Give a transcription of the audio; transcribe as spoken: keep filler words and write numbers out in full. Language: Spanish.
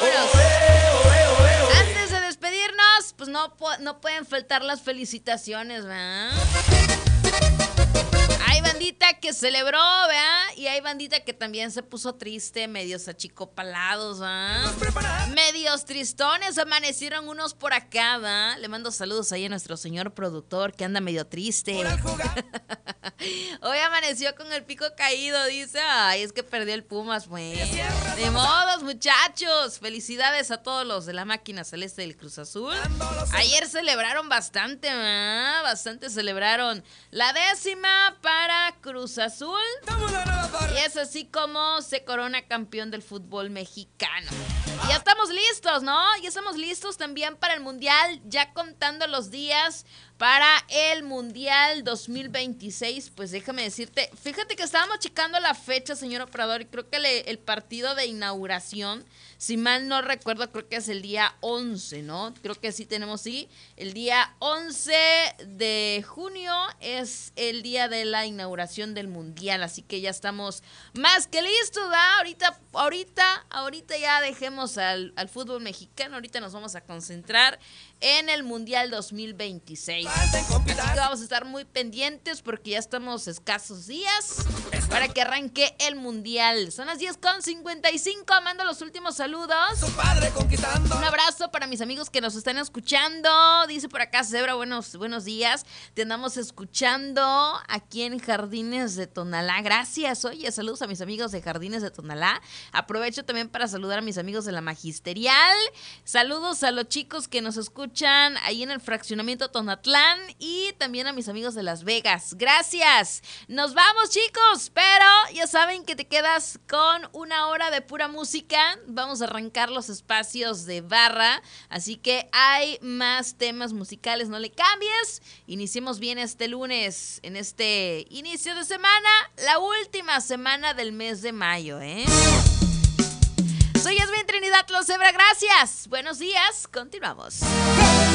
vámonos. Antes de despedirnos, pues no, no pueden faltar las felicitaciones, ¿verdad? Hay bandita que celebró, ¿verdad? Y hay bandita que también se puso triste, medios achicopalados, ¿verdad? Medios tristones, amanecieron unos por acá, ¿verdad? Le mando saludos ahí a nuestro señor productor que anda medio triste. Hoy amaneció con el pico caído, dice. Ay, es que perdió el Pumas, pues. De modos, muchachos. Felicidades a todos los de la máquina celeste del Cruz Azul. Ayer celebraron bastante, ¿verdad? Bastante celebraron la décima para Cruz Azul. Y es así como se corona campeón del fútbol mexicano. Y ya estamos listos, ¿no? Ya estamos listos también para el Mundial, ya contando los días para el Mundial dos mil veintiséis. Pues déjame decirte, fíjate que estábamos checando la fecha, señor operador, y creo que le, el partido de inauguración, si mal no recuerdo, creo que es el día once, ¿no? Creo que sí tenemos, sí, el día once de junio es el día de la inauguración del Mundial, así que ya estamos más que listos, ¿verdad? Ahorita, ahorita, ahorita ya dejemos al, al fútbol mexicano, ahorita nos vamos a concentrar en el Mundial dos mil veintiséis. Así que vamos a estar muy pendientes porque ya estamos escasos días para que arranque el Mundial. Son las diez con cincuenta y cinco, mando los últimos saludos. Un abrazo para mis amigos que nos están escuchando. Dice por acá Zebra, buenos, buenos días. Te andamos escuchando aquí en Jardines de Tonalá. Gracias. Oye, saludos a mis amigos de Jardines de Tonalá. Aprovecho también para saludar a mis amigos de la Magisterial. Saludos a los chicos que nos escuchan ahí en el fraccionamiento Tonatlán y también a mis amigos de Las Vegas. Gracias. Nos vamos, chicos, pero ya saben que te quedas con una hora de pura música. Vamos a arrancar los espacios de barra, así que hay más temas musicales, no le cambies. Iniciemos bien este lunes, en este inicio de semana, la última semana del mes de mayo, ¿eh? Soy Yasmin Trinidad Los Zebra, gracias. Buenos días, continuamos.